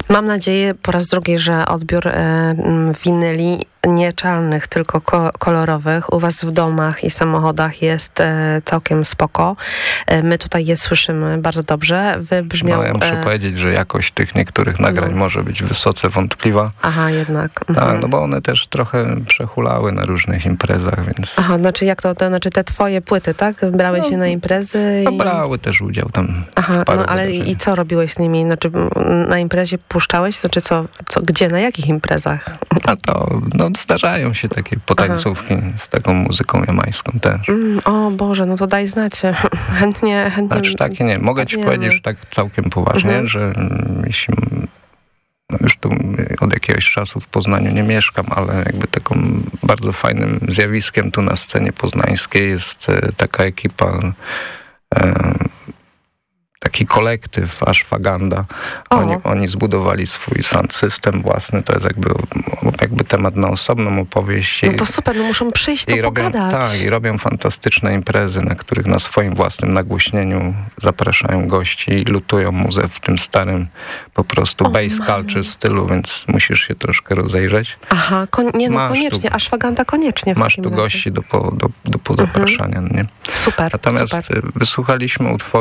Mam nadzieję po raz drugi, że odbiór winyli nie czarnych, tylko kolorowych u was w domach i samochodach jest całkiem spoko. My tutaj je słyszymy bardzo dobrze. Wybrzmiał... Ja muszę powiedzieć, że jakość tych niektórych nagrań może być wysoce wątpliwa. Aha, jednak. Tak, no bo one też trochę przehulały na różnych imprezach, więc... Aha, znaczy jak to? Znaczy te twoje płyty, tak? Brały się na imprezy? No brały też udział tam. Aha, no ale i co robiłeś z nimi? Znaczy na imprezie puszczałeś? Znaczy co, gdzie, na jakich imprezach? A to, zdarzają się takie potańcówki z taką muzyką jamańską też. O Boże, no to daj znać. Chętnie. Znaczy takie nie. Mogę ci powiedzieć, że tak całkiem poważnie, że jeśli... już tu od jakiegoś czasu w Poznaniu nie mieszkam, ale jakby taką bardzo fajnym zjawiskiem tu na scenie poznańskiej jest taka ekipa, taki kolektyw Ashwagandha. Oni zbudowali swój sound system własny, to jest jakby temat na osobną opowieść. No to super, no muszą przyjść to pogadać. Tak, i robią fantastyczne imprezy, na których na swoim własnym nagłośnieniu zapraszają gości i lutują muzę w tym starym po prostu bass culture stylu, więc musisz się troszkę rozejrzeć. Aha, koniecznie, Ashwagandha koniecznie. Masz tu gości do zapraszania, nie? Super, Natomiast wysłuchaliśmy utworu